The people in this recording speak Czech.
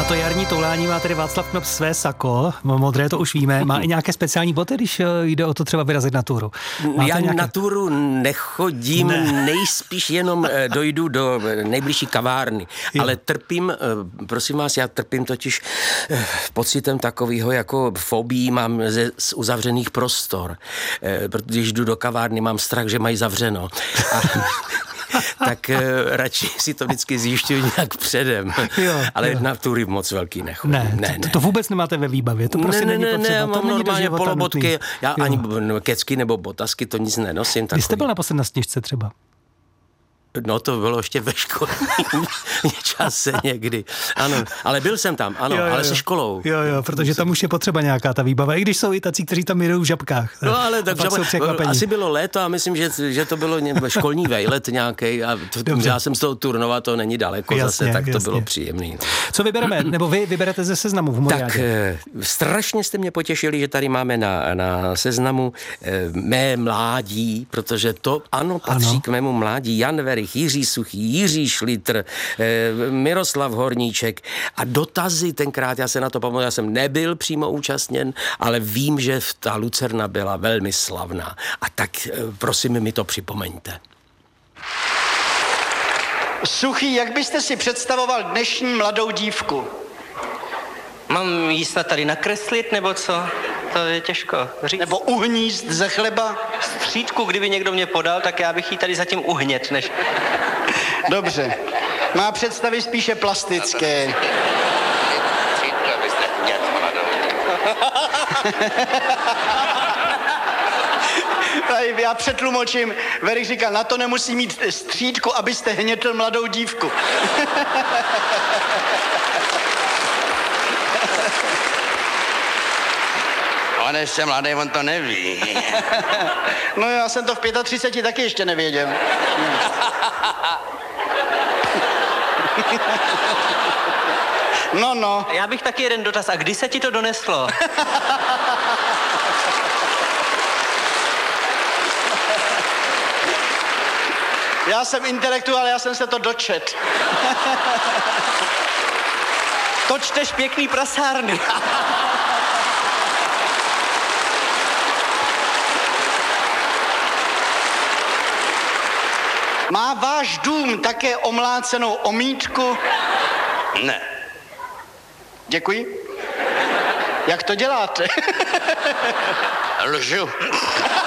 to jarní toulání má tedy Václav Knops své sako, modré, to už víme. Má i nějaké speciální boty, když jde o to třeba vyrazit na túru? Já na túru nechodím, nejspíš jenom dojdu do nejbližší kavárny. Ale trpím, prosím vás, já trpím totiž pocitem takového jako fobii mám z uzavřených prostor. Protože když jdu do kavárny, mám strach, že mají zavřeno. Tak radši si to vždycky zjišťuji nějak předem. Ale na túry moc velký nechodím. Ne. To vůbec nemáte ve výbavě, to prostě není potřeba. Ne, mám normálně polobotky, já ani kecky nebo botasky to nic nenosím. Vy jste byl naposled na Sněžce třeba? No to bylo ještě ve školním čase někdy. Ano, ale byl jsem tam, ano, ale se školou. Jo, protože tam už je potřeba nějaká ta výbava, i když jsou i tací, kteří tam jedou v žabkách. No ale tak asi bylo léto a myslím, že to bylo školní vejlet nějaký a já jsem z toho Turnova, to není daleko zase, tak to bylo příjemný. Co vybereme, nebo vy vyberete ze seznamu v Moriádě? Tak strašně jste mě potěšili, že tady máme na seznamu mé mládí, protože to patří k mému mládí. Jan Werich, Jiří Suchý, Jiří Šlitr, Miroslav Horníček a dotazy tenkrát, já se na to pamatuju, já jsem nebyl přímo účastněn, ale vím, že ta Lucerna byla velmi slavná. A tak prosím mi to připomeňte. Suchý, jak byste si představoval dnešní mladou dívku? Mám jí snad tady nakreslit, nebo co? To je těžko říct. Nebo uhnízd ze chleba? Střídku, kdyby někdo mě podal, tak já bych jí tady zatím uhnět, než... Dobře. Má představy spíše plastické. Střídku, abyste uhnět, Já přetlumočím. Verich říkal, na to nemusí mít střídku, abyste hnětl mladou dívku. On ještě mladý, on to neví. No já jsem to v 35 taky ještě nevěděl. No. Já bych taky jeden dotaz. A kdy se ti to doneslo? Já jsem intelektuál, já jsem se to dočet. To čteš pěkný prasárny. Má váš dům také omlácenou omítku? Ne. Děkuji. Jak to děláte? Lžu.